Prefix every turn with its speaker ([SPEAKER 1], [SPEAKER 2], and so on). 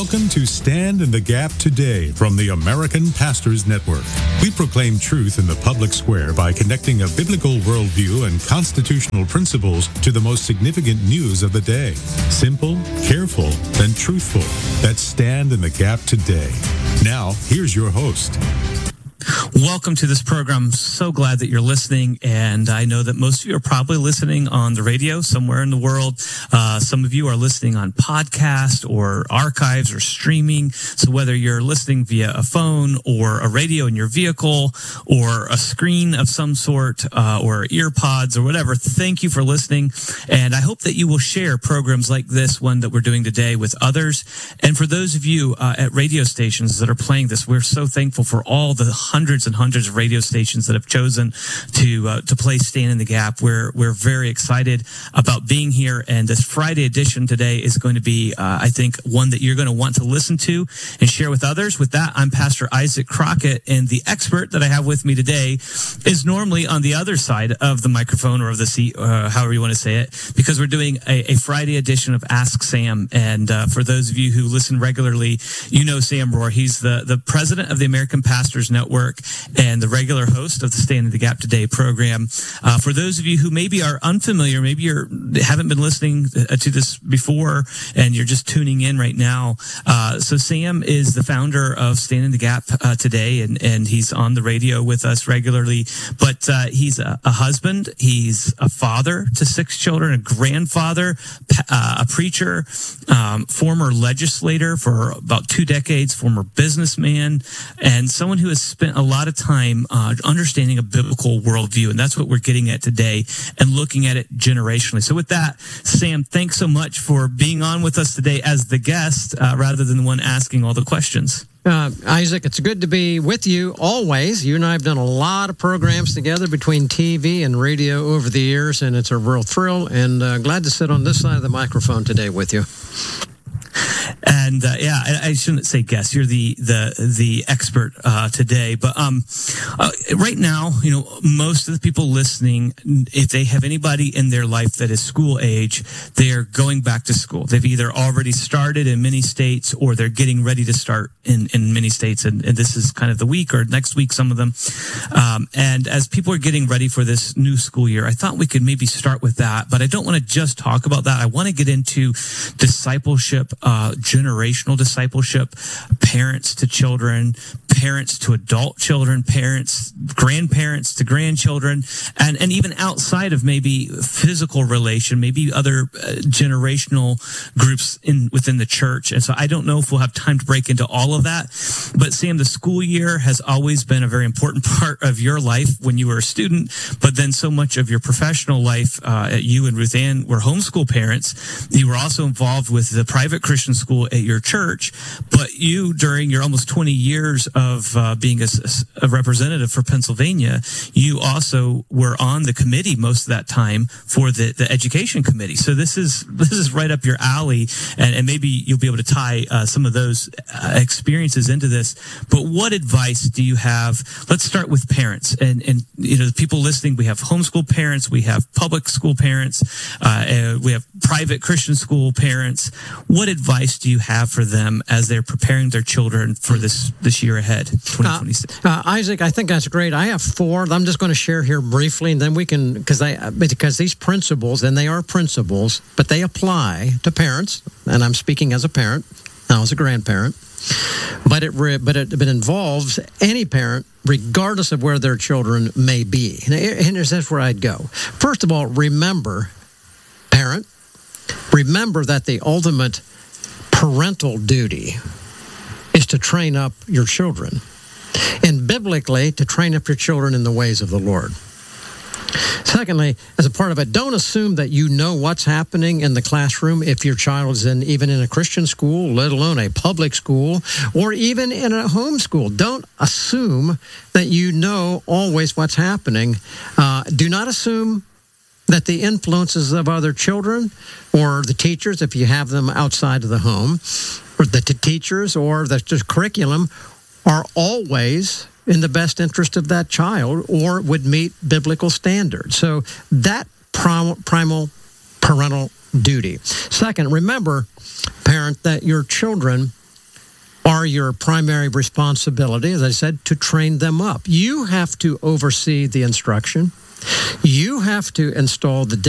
[SPEAKER 1] Welcome to Stand in the Gap Today from the American Pastors Network. We proclaim truth in the public square by connecting a biblical worldview and constitutional principles to the most significant news of the day. Simple, careful, and truthful. That's Stand in the Gap Today. Now, here's your host.
[SPEAKER 2] Welcome to this program. So glad that you're listening, and I know that most of you are probably listening on the radio somewhere in the world. Some of you are listening on podcast or archives or streaming. So whether you're listening via a phone or a radio in your vehicle or a screen of some sort or ear pods or whatever, thank you for listening. And I hope that you will share programs like this one that we're doing today with others. And for those of you at radio stations that are playing this, we're so thankful for all the hundreds and hundreds of radio stations that have chosen to play Stand in the Gap. We're very excited about being here, and this Friday edition today is going to be, I think, one that you're going to want to listen to and share with others. With that, I'm Pastor Isaac Crockett, and the expert that I have with me today is normally on the other side of the microphone or of the seat, however you want to say it, because we're doing a Friday edition of Ask Sam. And for those of you who listen regularly, you know Sam Rohr. He's the president of the American Pastors Network and the regular host of the Stand in the Gap Today program. For those of you who maybe are unfamiliar, maybe you haven't been listening to this before and you're just tuning in right now. So Sam is the founder of Stand in the Gap Today, and he's on the radio with us regularly. But he's a husband, he's a father to 6 children, a grandfather, a preacher, former legislator for about 2 decades, former businessman, and someone who has spent a lot of time understanding a biblical worldview, and that's what we're getting at today and looking at it generationally. So with that, Sam, thanks so much for being on with us today as the guest rather than the one asking all the questions.
[SPEAKER 3] Isaac, it's good to be with you always. You and I have done a lot of programs together between TV and radio over the years, and it's a real thrill, and glad to sit on this side of the microphone today with you.
[SPEAKER 2] And I shouldn't say guest. You're the expert today. But right now, you know, most of the people listening, if they have anybody in their life that is school age, they are going back to school. They've either already started in many states or they're getting ready to start in many states. And this is kind of the week or next week, some of them. And as people are getting ready for this new school year, I thought we could maybe start with that. But I don't want to just talk about that. I want to get into discipleship, generational discipleship, parents to children, parents to adult children, parents, grandparents to grandchildren, and even outside of maybe physical relation, maybe other generational groups within the church. And so I don't know if we'll have time to break into all of that. But Sam, the school year has always been a very important part of your life when you were a student, but then so much of your professional life. You and Ruth Ann were homeschool parents. You were also involved with the private Christian school at your church, but you, during your almost 20 years of being a representative for Pennsylvania, you also were on the committee most of that time for the education committee. So this is right up your alley, and maybe you'll be able to tie some of those experiences into this. But what advice do you have? Let's start with parents, and you know, the people listening. We have homeschool parents, we have public school parents, we have private Christian school parents. What advice do you have for them as they're preparing their children for this year ahead, 2026?
[SPEAKER 3] Isaac, I think that's great. I have 4. I'm just going to share here briefly, and then we can, because these principles, and they are principles, but they apply to parents, and I'm speaking as a parent, now as a grandparent, but it involves any parent, regardless of where their children may be. And here's where I'd go. First of all, remember, parent, remember that the ultimate parental duty is to train up your children, and biblically to train up your children in the ways of the Lord. Secondly, as a part of it, don't assume that you know what's happening in the classroom if your child is even in a Christian school, let alone a public school, or even in a home school. Don't assume that you know always what's happening. Do not assume that the influences of other children or the teachers, if you have them outside of the home, or the teachers or the curriculum are always in the best interest of that child or would meet biblical standards. So that primal parental duty. Second, remember, parent, that your children are your primary responsibility, as I said, to train them up. You have to oversee the instruction. You have to install the